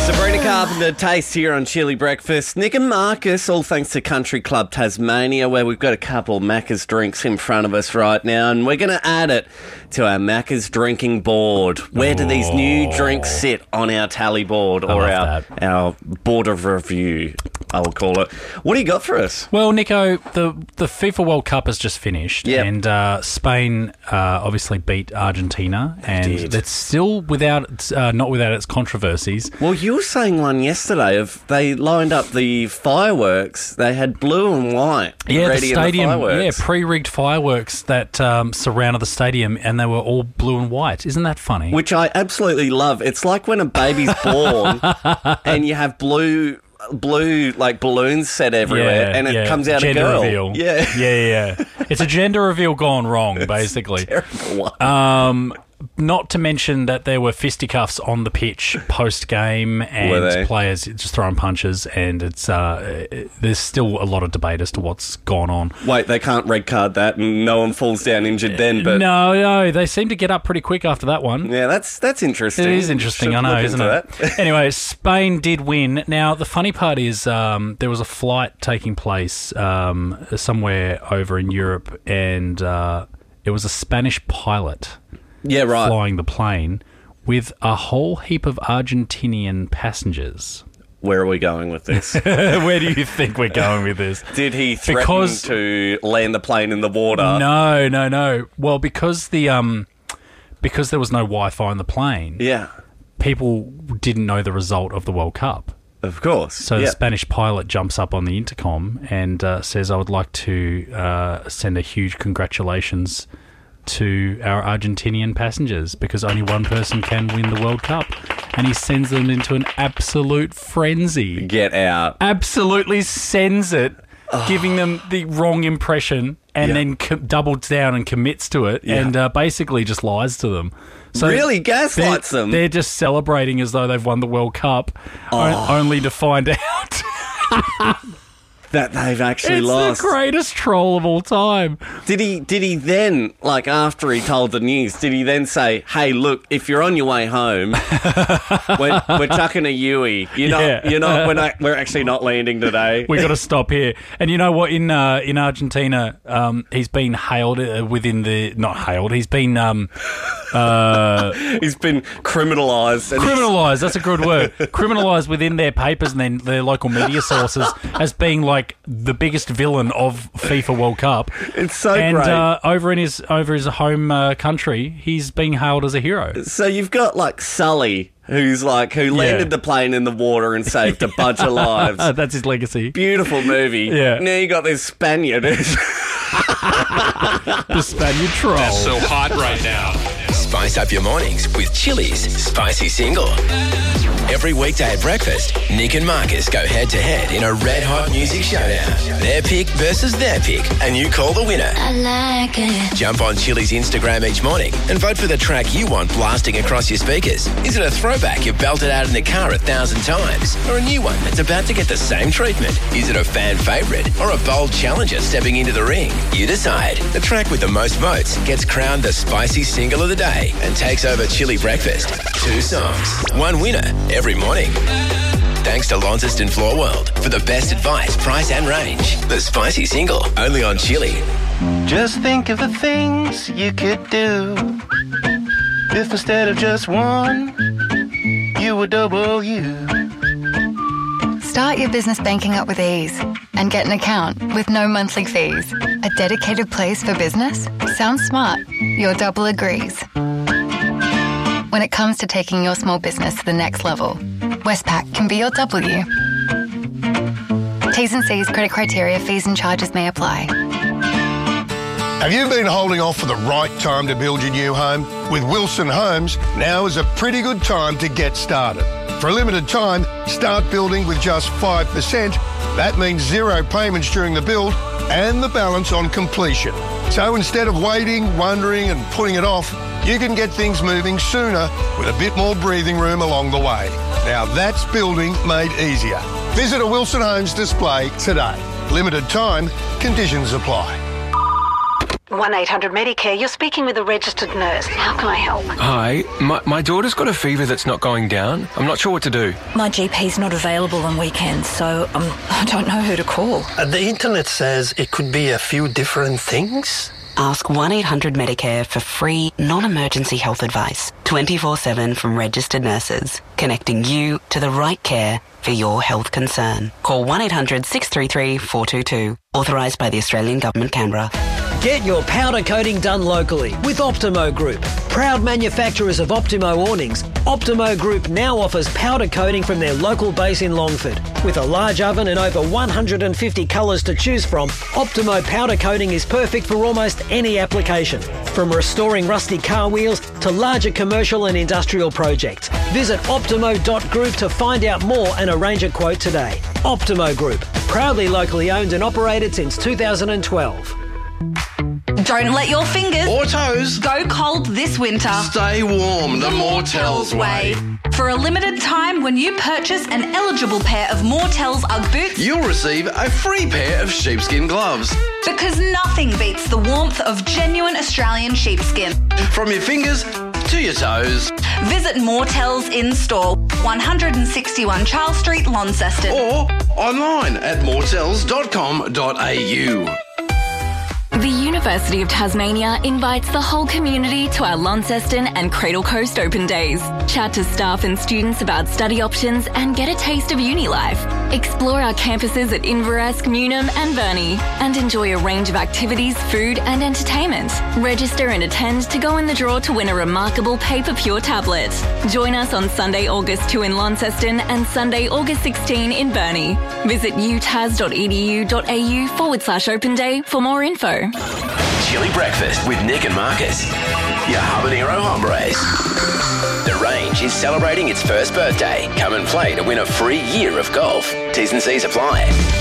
Sabrina Carpenter, Taste here on Chili Breakfast. Nick and Marcus, all thanks to Country Club Tasmania, where we've got a couple of Macca's drinks in front of us right now, and we're going to add it to our Macca's drinking board. Where do these new drinks sit on our tally board, or our board of review, I will call it. What do you got for us? Well, Nico, the FIFA World Cup has just finished, and Spain obviously beat Argentina, and it's still not without its controversies. Well, you were saying one yesterday of they lined up the fireworks. They had blue and white ready the stadium, in the fireworks. pre-rigged fireworks that surrounded the stadium, and they were all blue and white. Isn't that funny? Which I absolutely love. It's like when a baby's born and you have blue like balloons set everywhere, and it comes out gender a girl. Reveal. Yeah. It's a gender reveal gone wrong, basically. Terrible one. Not to mention that there were fisticuffs on the pitch post-game and players just throwing punches, and it's there's still a lot of debate as to what's gone on. Wait, they can't red card that and no one falls down injured then? But No, they seem to get up pretty quick after that one. Yeah, that's interesting. It is interesting, I know, isn't it? Anyway, Spain did win. Now, the funny part is there was a flight taking place somewhere over in Europe, and it was a Spanish pilot flying the plane with a whole heap of Argentinian passengers. Where are we going with this? Where do you think we're going with this? Did he threaten to land the plane in the water? No. Well, because there was no Wi-Fi in the plane, people didn't know the result of the World Cup. Of course. So the Spanish pilot jumps up on the intercom and says, I would like to send a huge congratulations to our Argentinian passengers, because only one person can win the World Cup, and he sends them into an absolute frenzy. Get out. Absolutely sends it, giving them the wrong impression, and then doubles down and commits to it, and basically just lies to them. So really gaslights them. They're just celebrating as though they've won the World Cup, only to find out that they've actually lost. It's the greatest troll of all time. Did he then, like after he told the news, did he then say, hey, look, if you're on your way home, we're chucking a Yui. We're actually not landing today. We've got to stop here. And you know what? In Argentina, he's been hailed within the... Not hailed. He's been... he's been criminalised. Criminalised, that's a good word. Criminalised within their papers and then their local media sources as being like the biggest villain of FIFA World Cup. It's so great. And over his home country, he's being hailed as a hero. So you've got like Sully, who landed the plane in the water and saved a bunch of lives. That's his legacy. Beautiful movie. Yeah. Now you got this Spaniard. The Spaniard troll. That's so hot right now. Spice up your mornings with Chili's Spicy Single. Every weekday at breakfast, Nick and Marcus go head-to-head in a red-hot music showdown. Their pick versus their pick, and you call the winner. I like it. Jump on Chili's Instagram each morning and vote for the track you want blasting across your speakers. Is it a throwback you've belted out in the car 1,000 times? Or a new one that's about to get the same treatment? Is it a fan favourite or a bold challenger stepping into the ring? You decide. The track with the most votes gets crowned the Spicy Single of the Day and takes over Chili Breakfast. 2 songs, 1 winner every morning. Thanks to Launceston Floor World for the best advice, price and range. The Spicy Single, only on Chili. Just think of the things you could do if instead of just one, you were double you. Start your business banking up with ease and get an account with no monthly fees. A dedicated place for business? Sounds smart. Your double agrees. When it comes to taking your small business to the next level, Westpac can be your W. T's and C's, credit criteria, fees and charges may apply. Have you been holding off for the right time to build your new home? With Wilson Homes, now is a pretty good time to get started. For a limited time, start building with just 5%. That means 0 payments during the build and the balance on completion. So instead of waiting, wondering and putting it off, you can get things moving sooner with a bit more breathing room along the way. Now that's building made easier. Visit a Wilson Homes display today. Limited time, conditions apply. 1-800-Medicare, you're speaking with a registered nurse. How can I help? Hi, my daughter's got a fever that's not going down. I'm not sure what to do. My GP's not available on weekends, so I don't know who to call. The internet says it could be a few different things. Ask 1-800-Medicare for free, non-emergency health advice, 24/7 from registered nurses, connecting you to the right care for your health concern. Call 1-800-633-422. Authorised by the Australian Government, Canberra. Get your powder coating done locally with Optimo Group. Proud manufacturers of Optimo awnings, Optimo Group now offers powder coating from their local base in Longford. With a large oven and over 150 colours to choose from, Optimo powder coating is perfect for almost any application. From restoring rusty car wheels to larger commercial and industrial projects. Visit optimo.group to find out more and arrange a quote today. Optimo Group, proudly locally owned and operated since 2012. Don't let your fingers or toes go cold this winter. Stay warm the Mortels way. For a limited time, when you purchase an eligible pair of Mortels Ugg boots, you'll receive a free pair of sheepskin gloves. Because nothing beats the warmth of genuine Australian sheepskin. From your fingers to your toes. Visit Mortels in store, 161 Charles Street, Launceston. Or online at mortels.com.au. The University of Tasmania invites the whole community to our Launceston and Cradle Coast Open Days. Chat to staff and students about study options and get a taste of uni life. Explore our campuses at Inveresk, Newnham and Burnie and enjoy a range of activities, food and entertainment. Register and attend to go in the draw to win a remarkable Paper Pure tablet. Join us on Sunday, August 2 in Launceston and Sunday, August 16 in Burnie. Visit utas.edu.au/open day for more info. Chili Breakfast with Nick and Marcus. Your habanero hombres. The Range is celebrating its first birthday. Come and play to win a free year of golf. T's and C's apply.